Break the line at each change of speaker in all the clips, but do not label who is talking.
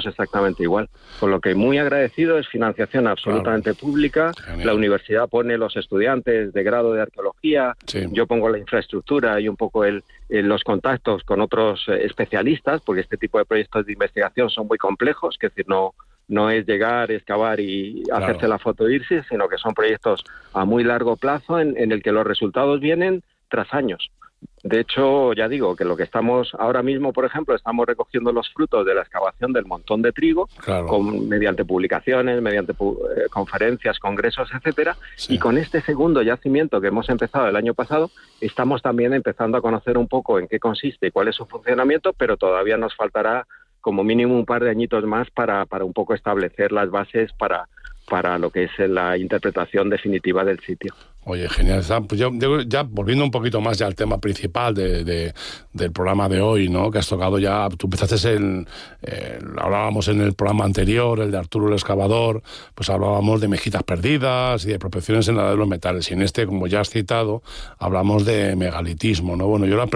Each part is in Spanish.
hacemos exactamente igual. Con lo que muy agradecido, es financiación absolutamente pública.
Genial.
La universidad pone los estudiantes de grado de arqueología, yo pongo la infraestructura y un poco los contactos con otros especialistas, porque este tipo de proyectos de investigación son muy complejos, que es decir, no es llegar, excavar y hacerse la foto e irse, sino que son proyectos a muy largo plazo en el que los resultados vienen tras años. De hecho, ya digo que lo que estamos ahora mismo, por ejemplo, estamos recogiendo los frutos de la excavación del Montón de Trigo, mediante publicaciones, mediante conferencias, congresos, etcétera, y con este segundo yacimiento que hemos empezado el año pasado, estamos también empezando a conocer un poco en qué consiste y cuál es su funcionamiento, pero todavía nos faltará como mínimo un par de añitos más para un poco establecer las bases para lo que es la interpretación definitiva del sitio.
Oye, genial. Pues yo ya volviendo un poquito más ya al tema principal del programa de hoy, ¿no? Que has tocado ya, tú empezaste hablábamos en el programa anterior, el de Arturo el Excavador, pues hablábamos de mejitas perdidas y de prospecciones en la edad de los metales. Y en este, como ya has citado, hablamos de megalitismo, ¿no? Bueno, yo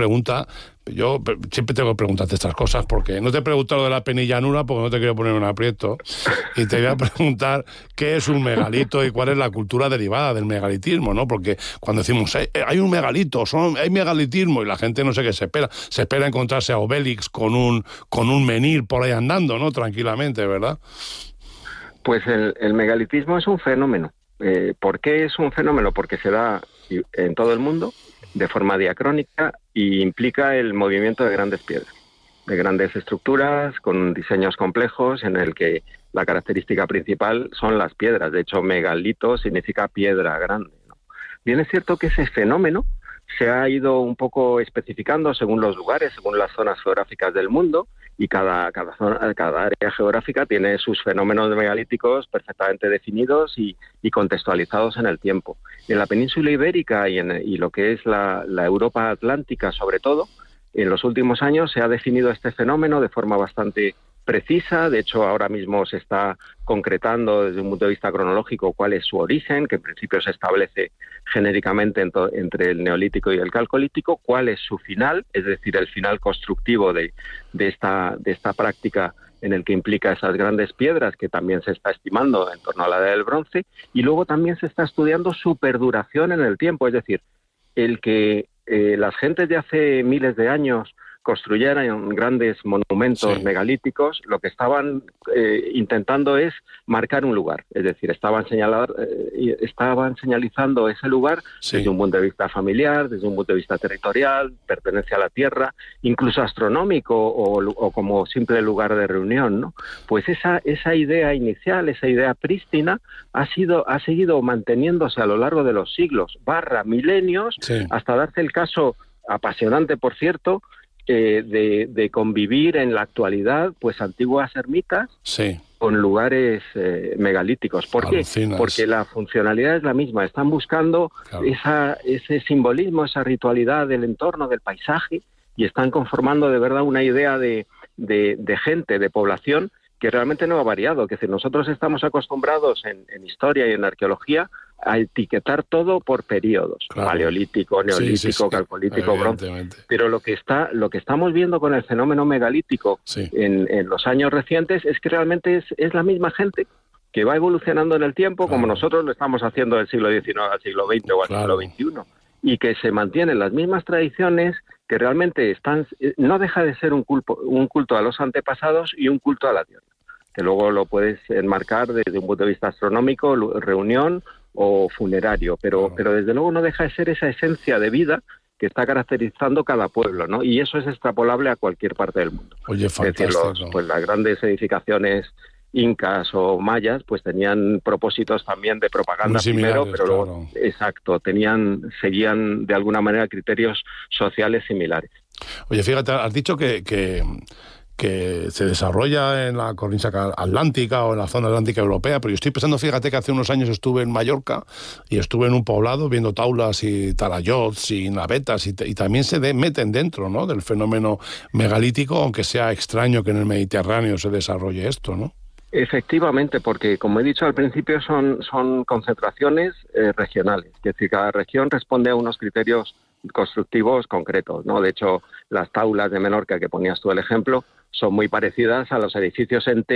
siempre tengo que preguntarte estas cosas porque no te he preguntado de la penillanura porque no te quiero poner un aprieto, y te voy a preguntar qué es un megalito y cuál es la cultura derivada del megalitismo, ¿no? Porque cuando decimos hay un megalito, hay megalitismo, y la gente no sé qué se espera encontrarse a Obélix con un menhir por ahí andando, ¿no? Tranquilamente, ¿verdad?
Pues el megalitismo es un fenómeno. ¿Por qué es un fenómeno? Porque se da en todo el mundo de forma diacrónica y implica el movimiento de grandes piedras, de grandes estructuras con diseños complejos en el que la característica principal son las piedras. De hecho, megalito significa piedra grande, ¿no? Bien, es cierto que ese fenómeno se ha ido un poco especificando según los lugares, según las zonas geográficas del mundo, y cada área geográfica tiene sus fenómenos megalíticos perfectamente definidos y contextualizados en el tiempo. En la península ibérica y lo que es la Europa atlántica, sobre todo, en los últimos años se ha definido este fenómeno de forma bastante precisa. De hecho, ahora mismo se está concretando desde un punto de vista cronológico cuál es su origen, que en principio se establece genéricamente entre el Neolítico y el Calcolítico, cuál es su final, es decir, el final constructivo de esta práctica en el que implica esas grandes piedras, que también se está estimando en torno a la edad del bronce, y luego también se está estudiando su perduración en el tiempo, es decir, el que las gentes de hace miles de años construyeran grandes monumentos megalíticos, lo que estaban intentando es marcar un lugar, es decir, estaban señalizando ese lugar desde un punto de vista familiar, desde un punto de vista territorial, pertenencia a la tierra, incluso astronómico o como simple lugar de reunión, ¿no? Pues esa idea inicial, esa idea prístina, ha seguido manteniéndose a lo largo de los siglos, milenios, hasta darse el caso apasionante, por cierto, de convivir en la actualidad pues antiguas ermitas con lugares megalíticos. ¿Por qué? Porque la funcionalidad es la misma. Están buscando ese simbolismo, esa ritualidad del entorno, del paisaje, y están conformando de verdad una idea de gente, de población, que realmente no ha variado. Es decir, nosotros estamos acostumbrados en historia y en arqueología a etiquetar todo por periodos, paleolítico, neolítico, calcolítico, bronce. Pero lo que estamos viendo con el fenómeno megalítico en los años recientes es que realmente es la misma gente que va evolucionando en el tiempo, como nosotros lo estamos haciendo del siglo XIX al siglo XX o al siglo XXI, y que se mantienen las mismas tradiciones, que realmente no deja de ser un culto a los antepasados y un culto a la tierra, que luego lo puedes enmarcar desde un punto de vista astronómico, reunión o funerario, pero desde luego no deja de ser esa esencia de vida que está caracterizando cada pueblo, ¿no? Y eso es extrapolable a cualquier parte del mundo.
Oye, fantástico. Es decir,
las grandes edificaciones incas o mayas pues tenían propósitos también de propaganda primero, pero luego, seguían de alguna manera criterios sociales similares.
Oye, fíjate, has dicho que se desarrolla en la cornisa atlántica o en la zona atlántica europea, pero yo estoy pensando, fíjate que hace unos años estuve en Mallorca y estuve en un poblado viendo taulas y talayots y navetas y también se meten dentro, ¿no?, del fenómeno megalítico, aunque sea extraño que en el Mediterráneo se desarrolle esto, ¿no?
Efectivamente, porque como he dicho al principio son concentraciones regionales, es decir, cada región responde a unos criterios constructivos concretos, ¿no? De hecho, las taulas de Menorca, que ponías tú el ejemplo, son muy parecidas a los edificios enteros